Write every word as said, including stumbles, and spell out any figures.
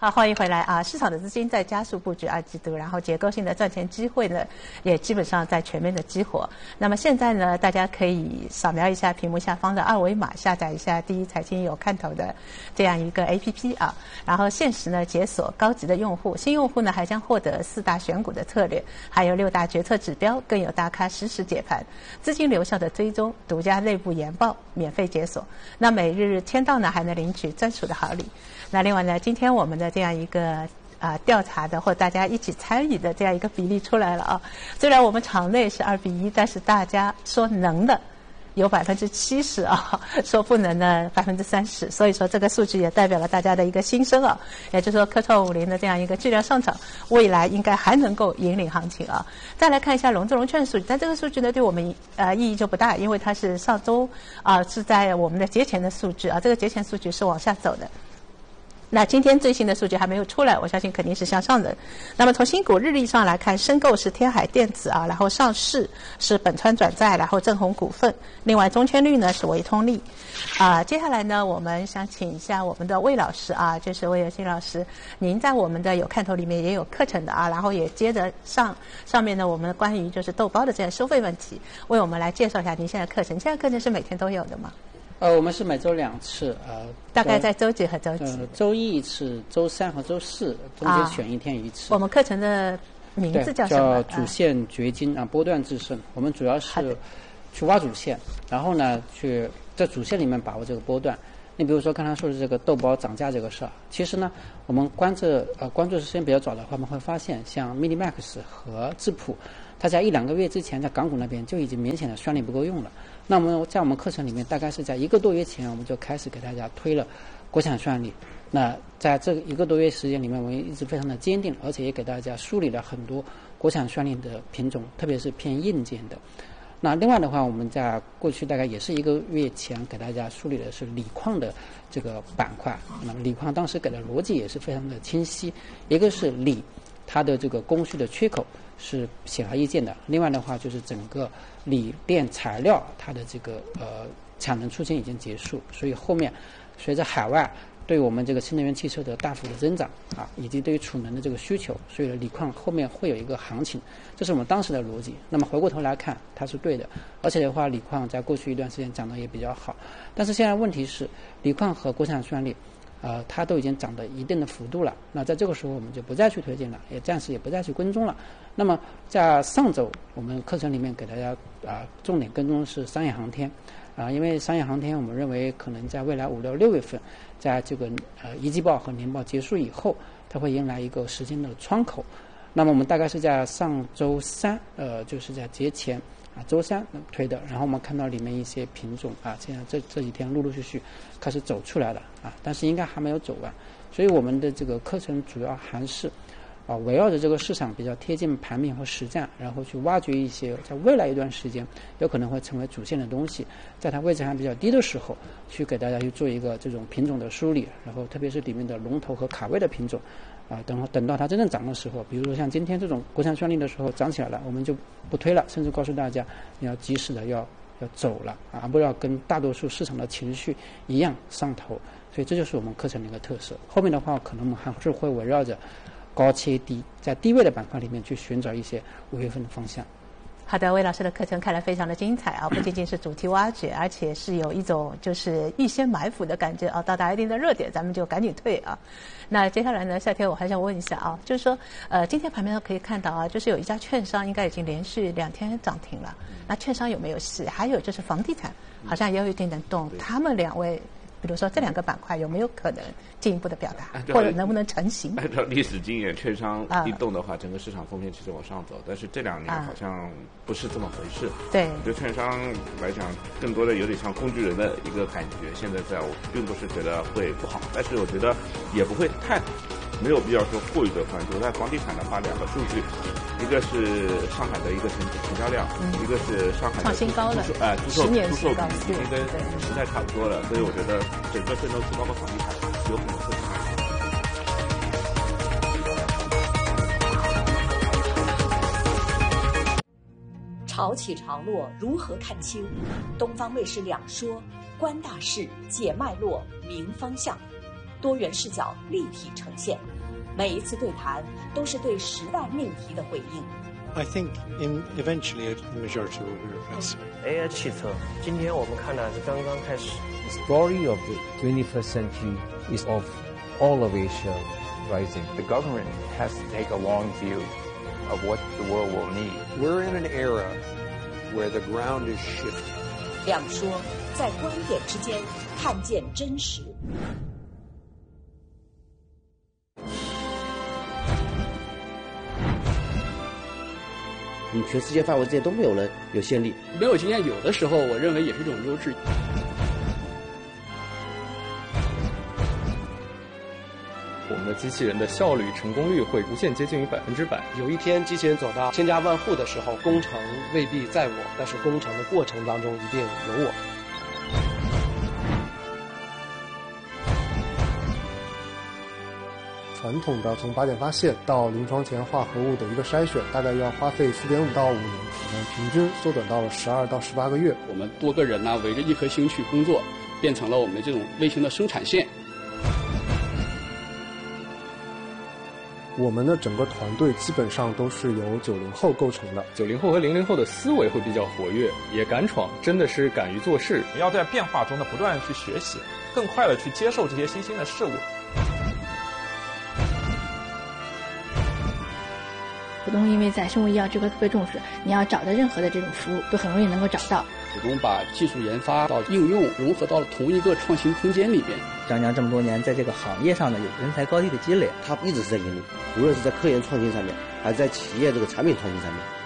好，欢迎回来啊！市场的资金在加速布局二季度，然后结构性的赚钱机会呢，也基本上在全面的激活。那么现在呢，大家可以扫描一下屏幕下方的二维码，下载一下第一财经有看头的这样一个 A P P 啊，然后限时呢解锁高级的用户，新用户呢还将获得四大选股的策略，还有六大决策指标，更有大咖实时解盘，资金流向的追踪，独家内部研报，免费解锁。那每日签到呢还能领取专属的好礼。那另外呢，今天我们的这样一个啊、呃、调查的或大家一起参与的这样一个比例出来了啊。虽然我们场内是二比一，但是大家说能的有百分之七十啊，说不能的百分之三十。所以说这个数据也代表了大家的一个心声啊。也就是说，科创五零的这样一个质量上涨，未来应该还能够引领行情啊。再来看一下融资融券数据，但这个数据呢对我们呃意义就不大，因为它是上周啊、呃、是在我们的节前的数据啊，这个节前数据是往下走的。那今天最新的数据还没有出来，我相信肯定是向上的。那么从新股日历上来看，申购是天海电子啊，然后上市是本川转债，然后正宏股份，另外中签率呢是维通力。啊，接下来呢，我们想请一下我们的魏老师啊，就是魏有新老师，您在我们的有看头里面也有课程的啊，然后也接着上上面呢我们关于就是豆包的这样收费问题，为我们来介绍一下您现在课程。现在课程是每天都有的吗？ 呃，我们是每周两次，呃， 大概在周几和周几？ 呃，周一一次，周三和周四中间选一天一次。 啊、我们课程的名字叫什么？ 叫主线掘金啊，波段制胜。我们主要是去挖主线，然后呢，去在主线里面把握这个波段。你比如说刚才说的这个豆包涨价这个事儿，其实呢，我们关注呃关注的时间比较早的话，我们会发现像 Minimax 和智普，它在一两个月之前在港股那边就已经明显的算力不够用了。那么在我们课程里面，大概是在一个多月前，我们就开始给大家推了国产算力。那在这一个多月时间里面，我们一直非常的坚定，而且也给大家梳理了很多国产算力的品种，特别是偏硬件的。那另外的话，我们在过去大概也是一个月前给大家梳理的是锂矿的这个板块。那么锂矿当时给的逻辑也是非常的清晰，一个是锂它的这个供需的缺口是显而易见的，另外的话就是整个锂电材料它的这个呃产能出清已经结束，所以后面随着海外对我们这个新能源汽车的大幅的增长啊，以及对于储能的这个需求，所以锂矿后面会有一个行情，这是我们当时的逻辑。那么回过头来看，它是对的，而且的话，锂矿在过去一段时间涨得也比较好。但是现在问题是，锂矿和国产算力，呃，它都已经涨到一定的幅度了。那在这个时候，我们就不再去推荐了，也暂时也不再去跟踪了。那么在上周我们课程里面给大家啊、呃、重点跟踪的是商业航天。啊，因为商业航天，我们认为可能在未来五六六月份，在这个呃一季报和年报结束以后，它会迎来一个时间的窗口。那么我们大概是在上周三，呃，就是在节前啊，周三推的。然后我们看到里面一些品种啊，现在这这几天陆陆续续开始走出来了啊，但是应该还没有走完。所以我们的这个课程主要还是啊，围绕着这个市场比较贴近盘面和实战，然后去挖掘一些在未来一段时间有可能会成为主线的东西，在它位置还比较低的时候，去给大家去做一个这种品种的梳理，然后特别是里面的龙头和卡位的品种，啊，等等到它真正涨的时候，比如说像今天这种国产算力的时候涨起来了，我们就不推了，甚至告诉大家你要及时的要要走了啊，不要跟大多数市场的情绪一样上头。所以这就是我们课程的一个特色。后面的话，可能我们还是会围绕着高切低，在低位的板块里面去寻找一些五月份的方向。 好的，魏老师的课程看来非常的精彩啊，不仅仅是主题挖掘，而且是有一种就是预先埋伏的感觉啊，到达一定的热点咱们就赶紧退啊。那接下来呢，夏天我还想问一下啊，就是说呃，今天盘面上可以看到啊，就是有一家券商应该已经连续两天涨停了，那券商有没有戏？还有就是房地产好像也有一点点动，他们两位比如说这两个板块有没有可能进一步的表达，或者能不能成型？ 按照历史经验，券商一动的话，整个市场风险其实往上走。但是这两年好像不是这么回事。 对， 我觉得券商来讲，更多的有点像工具人的一个感觉。现在在我并不是觉得会不好，但是我觉得也不会太好，没有必要说过于的关注。在房地产的话，两个数据，一个是上海的一个成成交量，嗯、一个是上海的创新高了， 哎，出售出售比已经跟时代差不多了，所以我觉得整个郑州市包括房地产有很多市场。 潮起潮落如何看清？东方卫视两说，观大势，解脉络，明方向，多元视角立体呈现。 每一次对谈都是对时代命题的回应。 I think in eventually the majority will be replaced. A I 汽车，今天我们看的是刚刚开始。 The story of the twenty-first century is of all of Asia rising. The government has to take a long view of what the world will need. We're in an era where the ground is shifting. 两说，在观点之间看见真实。 你全世界范围之间都没有人有先例， 没有经验，有的时候我认为也是一种优质。 我们的机器人的效率、成功率会无限接近于百分之百。 有一天机器人走到千家万户的时候，工程未必在我，但是工程的过程当中一定有我。 传统的从靶点发现到临床前化合物的一个筛选，大概要花费四点五到五年，我们平均缩短到了十二到十八个月。 我们多个人呢、啊、围着一颗星去工作，变成了我们这种卫星的生产线。 我们的整个团队基本上都是由九零后构成的。 九零后和零零后的思维会比较活跃，也敢闯，真的是敢于做事。 要在变化中的不断去学习，更快的去接受这些新兴的事物。 浦东因为在生物医药这块特别重视，你要找的任何的这种服务都很容易能够找到。 浦东把技术研发到应用融合到了同一个创新空间里边。 张江这么多年在这个行业上呢有人才高地的积累， 它一直是在引领，无论是在科研创新上面，还是在企业这个产品创新上面。